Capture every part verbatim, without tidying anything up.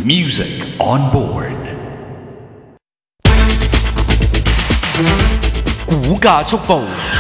Music on board。股價速報。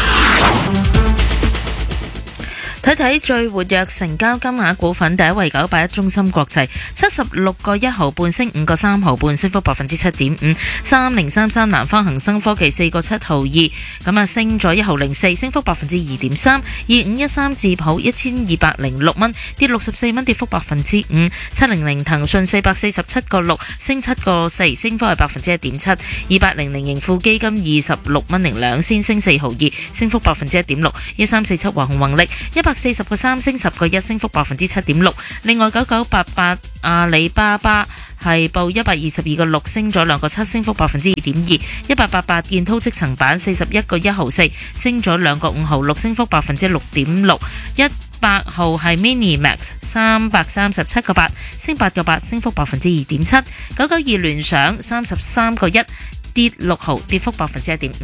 睇睇最活躍成交金額股份，第一位九八一中芯國際，七十六個一毫半升五個三毫半，升幅百分之七點五。三零三三南方恒生科技四個七毫二，咁啊升咗一毫零四，升幅百分之二點三。二五一三智普一千二百零六蚊，跌六十四蚊，跌幅百分之五。七零零騰訊四百四十七個六，升七個四，升幅係百分之一點七。二八零零盈富基金二十六蚊零兩先，升四毫二，升幅百分之一點六。一三四七華虹宏力一百四十個三升十個一，升幅百分之七點六。另外九九八八阿里巴巴係報一百二十二個六，升咗兩個七，升幅百分之二點二。一八八八建滔積層板四十一個一毫四，升咗兩個五毫六，升幅百分之六點六。一百號係 Minimax 三百三十七個八，升八個八，升幅百分之二點七。九九二聯想三十三個一，跌六毫，跌幅百分之一點五。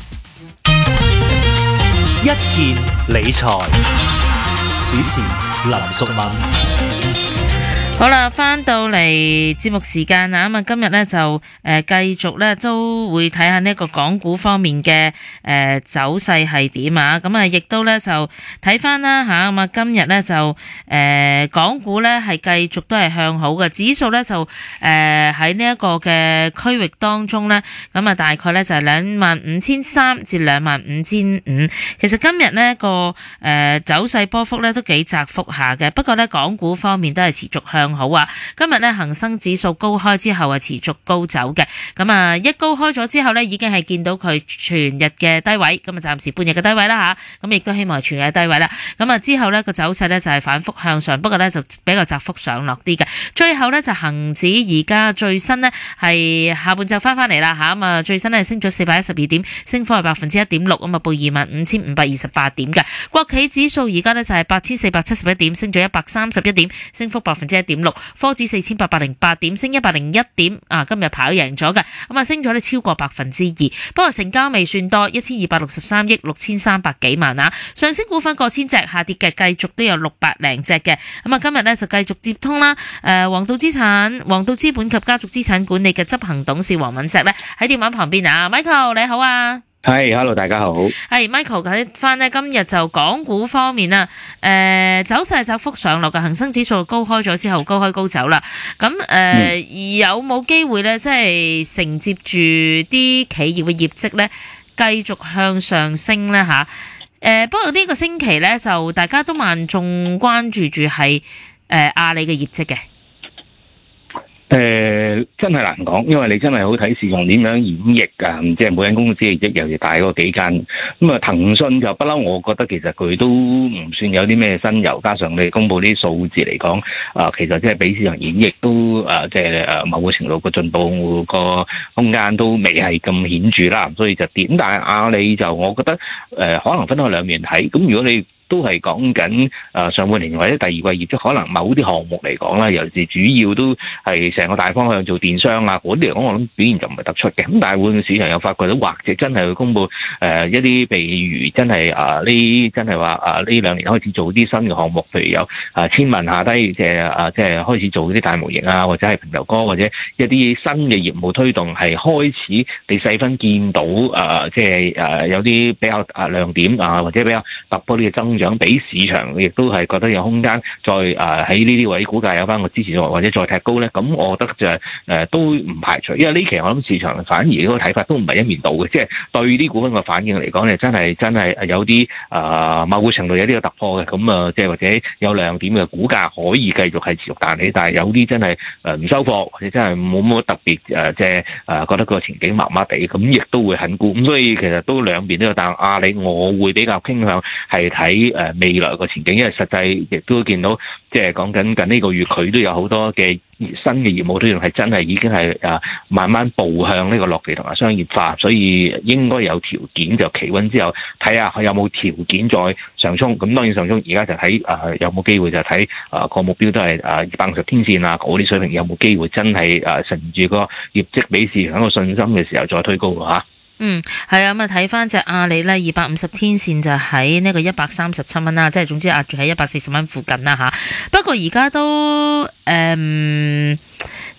一件理財。主持林淑敏。 好啦，翻到嚟節目時間啊，咁啊今日咧就誒繼、呃、續咧都會睇下呢一個港股方面嘅誒、呃、走勢係點啊，咁啊亦都咧就睇翻啦吓，咁啊今日咧就誒、呃、港股咧係繼續都係向好嘅，指數咧就誒喺呢一個嘅區域當中咧，咁啊大概咧就係兩萬五千三至兩萬五千五。其實今日呢個誒、呃、走勢波幅咧都幾窄幅下嘅，不過咧港股方面都係持續向好啊！今日咧恒生指數高開之後啊，持續高走嘅。咁啊，一高開咗之後咧，已經係見到佢全日嘅低位，咁啊暫時半日嘅低位啦吓。咁亦都希望係全日嘅低位啦。咁啊之後咧個走勢咧就係反覆向上，不過咧就比較窄幅上落啲嘅。最後咧就恒指而家最新呢係下半晝翻翻嚟啦吓。咁啊最新咧升咗四百一十二點，升幅係百分之一點六，咁啊報二萬五千五百二十八點嘅。國企指數而家咧就係八千四百七十一點，升咗一百三十一點，升幅百分之一點六。科指四千八百零八點，升一百零一點，啊，今日跑贏咗嘅，咁啊升咗咧超過百分之二。不過成交未算多，一千二百六十三億六千三百幾萬啊。上升股份過千隻，下跌嘅繼續都有六百零隻嘅。咁啊今日咧就繼續接通啦。誒，黃道資產、黃道資本及家族資產管理嘅執行董事黃敏石咧喺電話旁邊啊 ，Michael 你好啊。 係 ，hello， 大家好。 係 Michael 睇翻呢，今日就港股方面啊，誒、呃，走勢窄幅上落嘅，恒生指數高開咗之後高開高走啦。咁誒、呃嗯，有冇機會咧，即係承接住啲企業嘅業績咧，繼續向上升咧吓？誒、呃，不過呢個星期咧，就大家都萬眾關注住係誒阿里嘅業績嘅。 誒、呃，真係難講，因為你真係好睇市場點樣演繹噶，即係每間公司嘅業績尤其大嗰幾間。咁啊，騰訊就不嬲，我覺得其實佢都唔算有啲咩新猷，加上你公布啲數字嚟講，啊、呃，其實即係比市場演繹都啊，即係誒某個程度個進步個空間都未係咁顯著啦，所以就點。但係阿里就我覺得誒、呃，可能分開兩面睇。咁如果你都係講緊誒上半年或者第二季業績，可能某啲項目嚟講啦，尤其是主要都係成個大方向做電商啊嗰啲嚟講，我諗表現就唔係突出嘅。咁但係會唔會市場又發覺到，或者真係會公布誒、呃、一啲，譬如真係啊呢真係話啊呢兩年開始做啲新嘅項目，譬如有啊千萬下低即係啊即係開始做啲大模型啊，或者係平頭哥或者一啲新嘅業務推動，係開始你細分見到啊即係誒有啲比較啊亮點啊，或者比較突破呢個增長，俾市場亦都係覺得有空間再誒喺呢啲位股價有翻個支持度，或者再踢高咧，咁我覺得就係、是、誒、呃、都唔排除，因為呢期我諗市場反而嗰個睇法都唔係一面倒嘅，即係對啲股份嘅反應嚟講咧，真係真係有啲誒、呃、某個程度有啲嘅突破嘅，咁啊即係或者有亮點嘅股價可以繼續係持續彈起，但係有啲真係誒唔收貨，或者真係冇乜特別誒即係誒覺得個前景麻麻地，咁亦都會很沽，咁所以其實都兩邊都有，但係阿里我會比較傾向係睇誒未來個前景，因為實際亦都見到，即係講緊近呢個月佢都有好多嘅新嘅業務推動，係真係已經係誒慢慢步向呢個落地同埋商業化，所以應該有條件就企穩之後睇下佢有冇條件再上衝。咁當然上衝而家就睇誒有冇機會就睇誒個目標都係誒二百五十天線啊嗰啲水平有冇機會真係誒乘住個業績俾市場一個信心嘅時候再推高嚇。 嗯，係啊，咁啊睇翻隻阿里咧，二百五十天線就喺呢個一百三十七蚊啦，即係總之壓住喺一百四十蚊附近啦吓。不過而家都誒、嗯，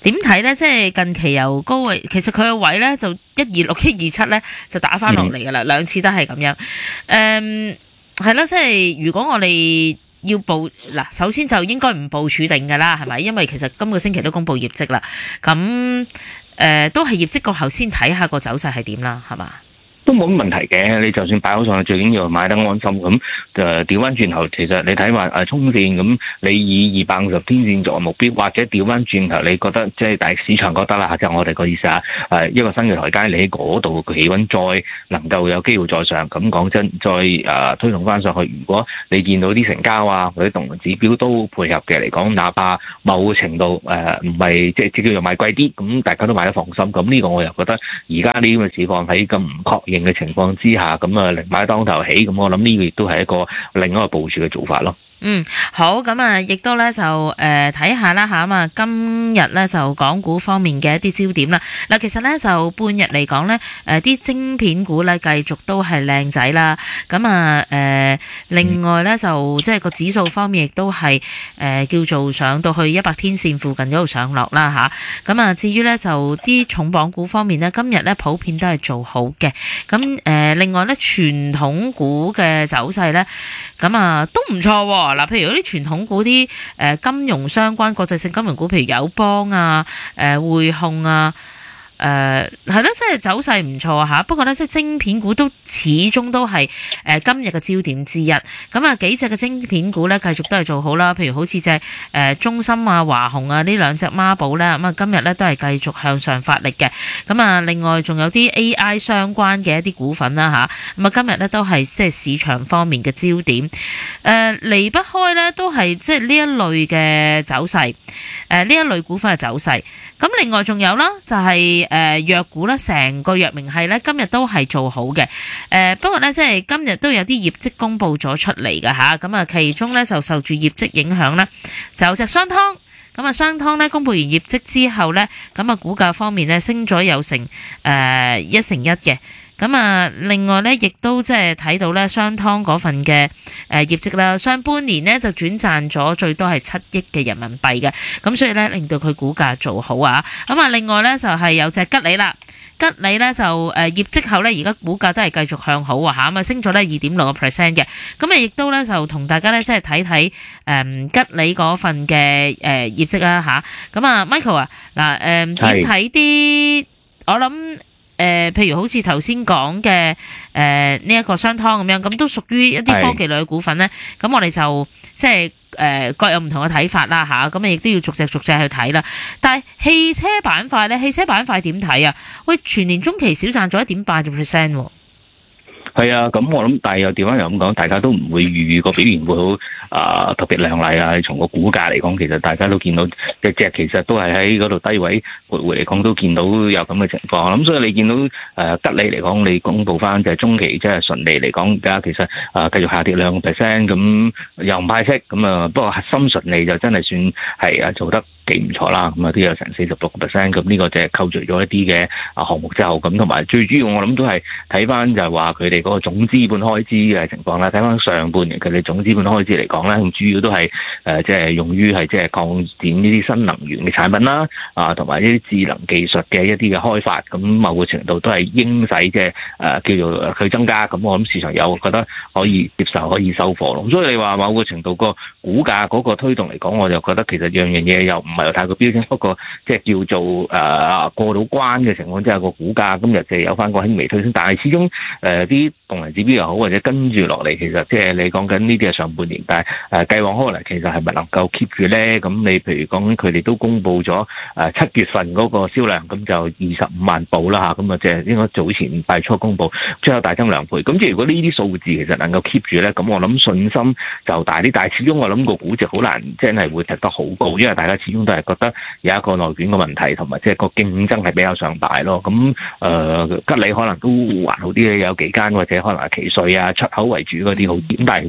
點睇咧？即係近期由高位，其實佢個位咧就一二六一二七咧就打翻落嚟噶啦，兩、嗯、次都係咁樣。誒、嗯，係啦，即係如果我哋要部嗱，首先就應該唔部署定噶啦，係咪？因為其實今個星期都公布業績啦，咁誒、呃、都係業績過後先睇下個走勢係點啦，係嘛？ 都冇乜問題嘅，你就算擺好上去，最緊要買得安心咁。誒調翻轉頭，其實你睇話誒衝線咁，你以二百五十天線作為目標，或者調翻轉頭，你覺得即係大市場覺得啦，即係我哋個意思啊，誒一個新嘅台階，你喺嗰度嘅企穩，再能夠有機會再上。咁講真，再誒、呃、推動翻上去，如果你見到啲成交啊或者動能指標都配合嘅嚟講，哪怕某程度誒唔係即係只叫做賣貴啲，咁大家都買得放心。咁呢個我又覺得而家呢咁嘅市況喺咁唔確嘅情況之下，咁啊零買當頭起，咁我諗呢個亦都係一個另一個部署嘅做法咯。 嗯，好，咁啊，亦都咧就誒睇下啦吓，咁啊今日咧就港股方面嘅一啲焦點啦。嗱，其實咧就半日嚟講咧，誒啲晶片股咧繼續都係靚仔啦。咁啊誒，另外咧就即係個指數方面亦都係誒叫做上到去一百天線附近嗰度上落啦吓。咁啊，至於咧就啲重磅股方面咧，今日咧普遍都係做好嘅。咁誒，另外咧傳統股嘅走勢咧，咁啊都唔錯喎。嗱，譬如嗰啲傳統股啲誒金融相關國際性金融股，譬如友邦啊、誒匯控啊。誒係咯，即係走勢唔錯嚇，不過咧即係晶片股都始終都係誒、呃、今日嘅焦點之一。咁啊幾隻嘅晶片股咧繼續都係做好啦，譬如好似隻誒中芯啊、華虹啊呢兩隻孖寶咧，咁啊今日咧都係繼續向上發力嘅。咁啊另外仲有啲 A I 相關嘅一啲股份啦嚇，咁啊今日咧都係即係市場方面嘅焦點。誒、呃、離不開咧都係即係呢一類嘅走勢，誒、呃、呢一類股份嘅走勢。咁另外仲有啦，就係、是。誒、呃、藥股咧，成個藥明系咧，今日都係做好嘅。誒、呃、不過咧，即係今日都有啲業績公布咗出嚟㗎吓，咁啊其中咧就受住業績影響咧，就有隻商湯。咁啊商湯咧公布完業績之後咧，咁啊股價方面咧升咗有成誒、呃、一成一嘅。咁啊，另外咧，亦都即係睇到咧，商湯嗰份嘅誒業績啦，上半年咧就轉賺咗最多係七億嘅人民幣嘅，咁所以咧令到佢股價做好啊。咁啊，另外咧就係有隻吉利啦，吉利咧就誒業績後咧，而家股價都係繼續向好啊嚇，咁啊升咗咧二點六個 percent 嘅。咁啊，亦都咧就同大家咧即係睇睇誒吉利嗰份嘅誒業績啊嚇。咁啊，Michael 啊，嗱誒點睇啲？我諗。誒、呃，譬如好似頭先講嘅誒呢一個商湯咁樣，咁都屬於一啲科技類嘅股份咧。咁我哋就即係誒各有唔同嘅睇法啦吓，咁啊亦都要逐隻逐隻去睇啦。但係汽車板塊咧，汽車板塊點睇啊？喂，全年中期少賺咗一點八個 percent 喎。 係啊，咁我諗，但係又調翻又咁講，大家都唔會預個表現會好啊、呃、特別亮麗啊。從個股價嚟講，其實大家都見到隻隻其實都係喺嗰度低位徘徊嚟講，都見到有咁嘅情況。咁所以你見到誒、呃、吉利嚟講，你公布翻就係中期即係順利嚟講，而家其實啊、呃、繼續下跌兩個 percent，咁又唔派息，咁啊不過核心順利就真係算係啊做得幾唔錯啦。咁啊都有成四十六個 percent，咁呢個就係扣除咗一啲嘅啊項目之後，咁同埋最主要我諗都係睇翻就係話佢哋嗰個總資本開支嘅情況啦。睇翻上半年佢哋總資本開支嚟講咧，主要都係誒即係用於係即係擴展呢啲新能源嘅產品啦，啊同埋呢啲智能技術嘅一啲嘅開發，咁某個程度都係應使即係誒叫做佢增加。咁我諗市場有覺得可以接受，可以收貨咯。所以你話某個程度個股價嗰個推動嚟講，我就覺得其實樣樣嘢又唔係太過標準，不過即係叫做誒、呃、過到關嘅情況之下，個股價今日就有翻個輕微推升，但係始終誒啲動能指標又好，或者跟住落嚟，其實即係你講緊呢啲係上半年，但係誒計往開嚟，其實係咪能夠 keep 住咧？咁你譬如講佢哋都公布咗誒七月份嗰個銷量，咁就二十五萬部啦嚇，咁啊即係應該早前八月初公布，最後大增兩倍。咁即係如果呢啲數字其實能夠 keep 住咧，咁我諗信心就大啲。但係始終我諗個估值好難真係會踢得好高，因為大家始終都係覺得有一個內卷嘅問題，同埋即係個競爭係比較上大咯。咁誒、呃、吉利可能都還好啲，有幾間或者可能係奇瑞啊出口為主嗰啲好啲。咁但係如果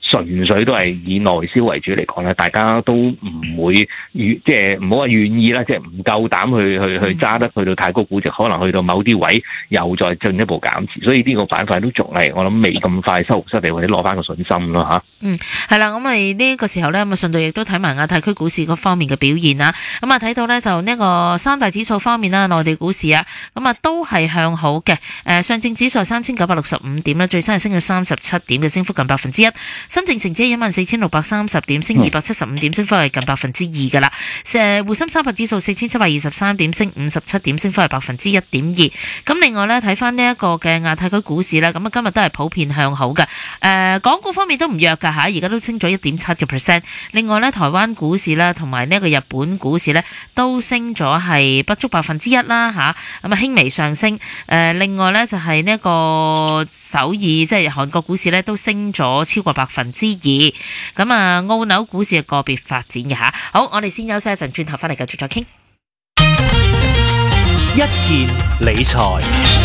純粹都係以內銷為主嚟講咧，大家都唔會願即係唔好話願意啦，即係唔夠膽去去去揸得去到太高估值，可能去到某啲位又再進一步減持，所以呢個板塊都仲係我諗未咁快收復失地或者攞翻個信心咯嚇。 嗯，係啦，咁咪呢個時候咧，咁啊順道亦都睇埋亞太區股市嗰方面嘅表現啦。咁啊睇到咧就呢個三大指數方面啦，內地股市啊，咁啊都係向好嘅。誒上證指數三千九百六十五點啦，最新係升咗三十七點嘅升幅近百分之一。深證成指一萬四千六百三十點，升二百七十五點，升幅係近百分之二噶啦。誒滬深三百指數四千七百二十三點，升五十七點，升幅係百分之一點二。咁另外咧睇翻呢一個嘅亞太區股市咧，咁啊今日都係普遍向好嘅。誒、呃、港股方面都唔弱噶嚇，而家都升咗一點七嘅 percent。另外咧台灣股市啦，同埋呢一個日本股市咧都升咗係不足百分之一啦嚇，咁啊輕微上升。誒、呃、另外咧就係呢一個首爾即係韓國股市咧都升咗超過百分之二。咁啊澳紐股市係個別發展嘅嚇。好，我哋先休息一陣，轉頭翻嚟繼續再傾。 一件理財。